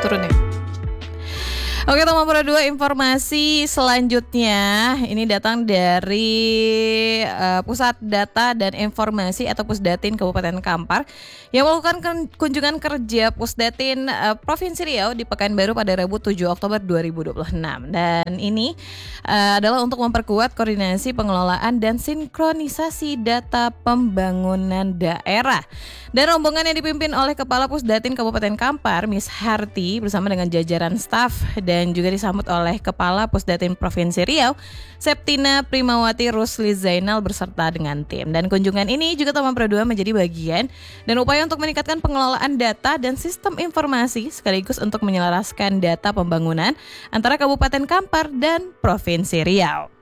turun ya. Oke, nomor 2 informasi selanjutnya ini datang dari Pusat Data dan Informasi atau Pusdatin Kabupaten Kampar yang melakukan kunjungan kerja Pusdatin Provinsi Riau di Pekanbaru pada Rabu 7 Oktober 2026. Dan ini adalah untuk memperkuat koordinasi pengelolaan dan sinkronisasi data pembangunan daerah. Dan rombongan yang dipimpin oleh Kepala Pusdatin Kabupaten Kampar, Miss Harti, bersama dengan jajaran staf dan juga disambut oleh Kepala Pusdatin Provinsi Riau, Septina Primawati Rusli Zainal beserta dengan tim. Dan kunjungan ini juga nomor 2 menjadi bagian dan upaya untuk meningkatkan pengelolaan data dan sistem informasi sekaligus untuk menyelaraskan data pembangunan antara Kabupaten Kampar dan Provinsi Riau.